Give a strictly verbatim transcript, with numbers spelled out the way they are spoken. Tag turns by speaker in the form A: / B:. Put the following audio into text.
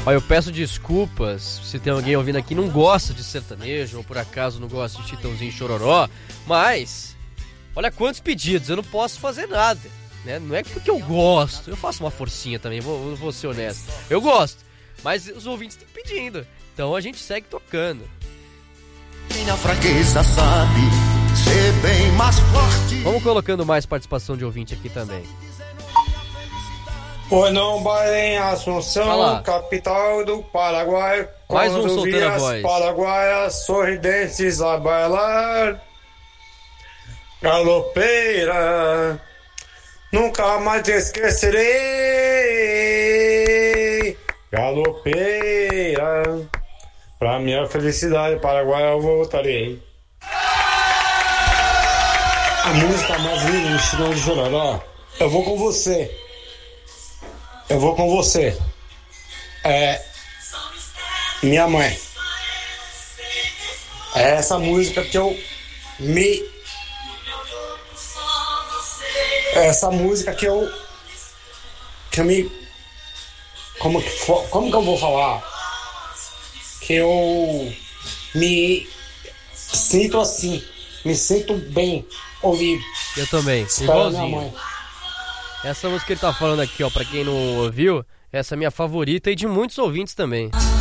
A: Olha, eu peço desculpas se tem alguém ouvindo aqui que não gosta de sertanejo ou por acaso não gosta de Chitãozinho e Chororó, mas olha quantos pedidos, eu não posso fazer nada, né? Não é porque eu gosto, eu faço uma forcinha também, vou, vou ser honesto. Eu gosto, mas os ouvintes estão pedindo, então a gente segue tocando.
B: Quem na fraqueza sabe ser bem mais forte.
A: Vamos colocando mais participação de ouvinte aqui também.
C: Pois não vai em Assunção, capital do Paraguai.
A: Mais um
C: Quando vi
A: solteiro a
C: as
A: voz.
C: paraguaias sorridentes a bailar. Galopeira, nunca mais te esquecerei. Galopeira, pra minha felicidade paraguaia eu voltarei. A música mais linda do Chitão de Chororó, eu vou com você. Eu vou com você. É. Minha mãe. É essa música que eu me. É essa música que eu. Que eu me. Como que, como que eu vou falar? Que eu me sinto assim. Me sinto bem ouvido.
A: Eu também, igualzinho. Essa música que ele tá falando aqui, ó, pra quem não ouviu, essa é a minha favorita e de muitos ouvintes também.